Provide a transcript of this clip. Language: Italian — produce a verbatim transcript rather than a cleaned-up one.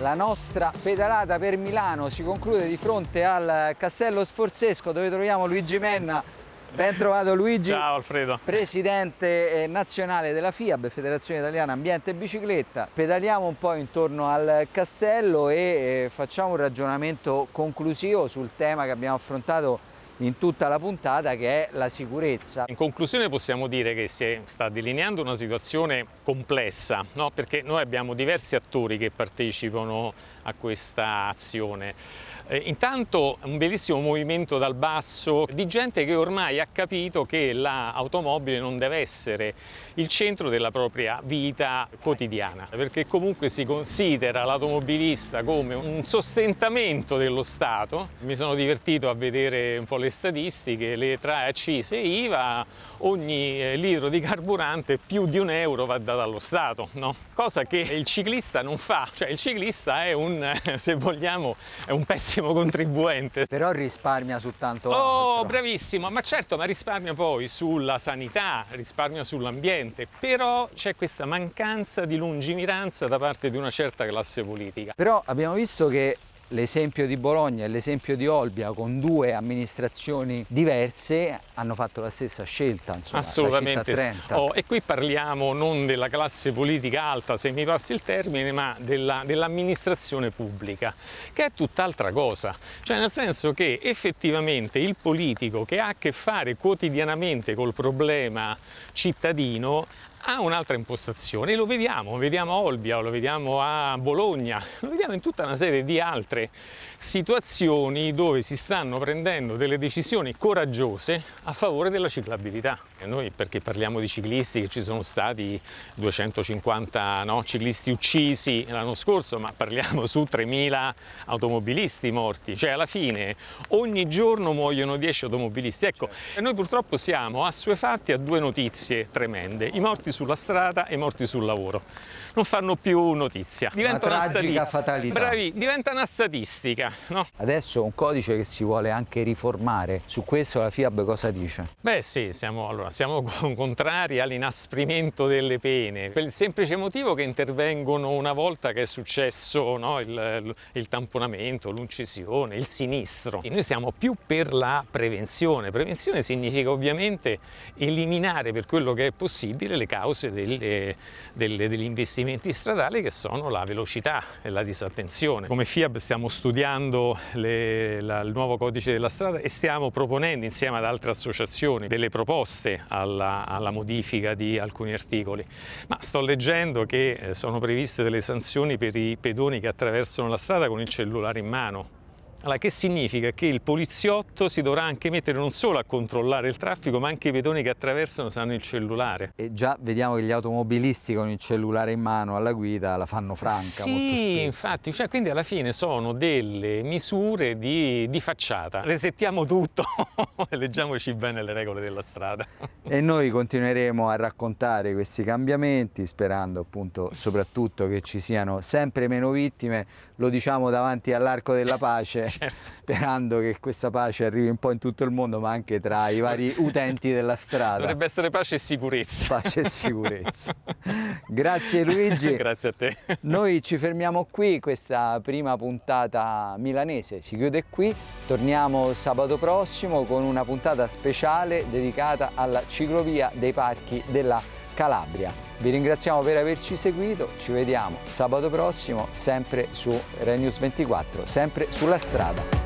La nostra pedalata per Milano si conclude di fronte al Castello Sforzesco, dove troviamo Luigi Menna. Ben trovato Luigi. Ciao Alfredo. Presidente nazionale della FIAB, Federazione Italiana Ambiente e Bicicletta. Pedaliamo un po' intorno al castello e facciamo un ragionamento conclusivo sul tema che abbiamo affrontato in tutta la puntata, che è la sicurezza. In conclusione possiamo dire che si sta delineando una situazione complessa, no? Perché noi abbiamo diversi attori che partecipano a questa azione. Eh, intanto un bellissimo movimento dal basso di gente che ormai ha capito che l'automobile non deve essere il centro della propria vita quotidiana, perché comunque si considera l'automobilista come un sostentamento dello Stato. Mi sono divertito a vedere un po' le statistiche, le tra accise e I V A, ogni litro di carburante più di un euro va dato allo Stato, no? Cosa che il ciclista non fa, cioè il ciclista è un, se vogliamo, è un pessimo contribuente. Però risparmia su tanto Oh, altro. bravissimo, ma certo, ma risparmia poi sulla sanità, risparmia sull'ambiente, però c'è questa mancanza di lungimiranza da parte di una certa classe politica. Però abbiamo visto che l'esempio di Bologna e l'esempio di Olbia, con due amministrazioni diverse, hanno fatto la stessa scelta, insomma. Assolutamente la sì. Oh, e qui parliamo non della classe politica alta, se mi passi il termine, ma della, dell'amministrazione pubblica, che è tutt'altra cosa. Cioè nel senso che effettivamente il politico che ha a che fare quotidianamente col problema cittadino ha un'altra impostazione, e lo vediamo, vediamo a Olbia, lo vediamo a Bologna, lo vediamo in tutta una serie di altre situazioni dove si stanno prendendo delle decisioni coraggiose a favore della ciclabilità. E noi perché parliamo di ciclisti, che ci sono stati duecentocinquanta no, ciclisti uccisi l'anno scorso, ma parliamo su tremila automobilisti morti, cioè alla fine ogni giorno muoiono dieci automobilisti. Ecco, e noi purtroppo siamo assuefatti a due notizie tremende: i morti sulla strada e i morti sul lavoro. Non fanno più notizia. Diventa una una tragica stati- fatalità. Bravi, diventa una statistica, no? Adesso un codice che si vuole anche riformare. Su questo la FIAB cosa dice? Beh sì, siamo, allora, siamo contrari all'inasprimento delle pene, per il semplice motivo che intervengono una volta che è successo no, il, il tamponamento, l'incisione, il sinistro. E noi siamo più per la prevenzione. Prevenzione significa ovviamente eliminare per quello che è possibile le cause delle, delle, degli investimenti stradali, che sono la velocità e la disattenzione. Come FIAB stiamo studiando le, la, il nuovo codice della strada e stiamo proponendo insieme ad altre associazioni delle proposte alla, alla modifica di alcuni articoli, ma sto leggendo che sono previste delle sanzioni per i pedoni che attraversano la strada con il cellulare in mano. Allora, che significa? Che il poliziotto si dovrà anche mettere non solo a controllare il traffico, ma anche i pedoni che attraversano sanno il cellulare. E già vediamo che gli automobilisti con il cellulare in mano alla guida la fanno franca molto spesso. Sì, infatti, cioè, quindi alla fine sono delle misure di, di facciata. Resettiamo tutto e leggiamoci bene le regole della strada. E noi continueremo a raccontare questi cambiamenti, sperando appunto soprattutto che ci siano sempre meno vittime. Lo diciamo davanti all'Arco della Pace, certo. Sperando che questa pace arrivi un po' in tutto il mondo, ma anche tra i vari utenti della strada. Dovrebbe essere pace e sicurezza. Pace e sicurezza. Grazie Luigi. Grazie a te. Noi ci fermiamo qui, questa prima puntata milanese si chiude qui. Torniamo sabato prossimo con una puntata speciale dedicata alla ciclovia dei parchi della Calabria. Vi ringraziamo per averci seguito, ci vediamo sabato prossimo sempre su Rai News ventiquattro, sempre sulla strada.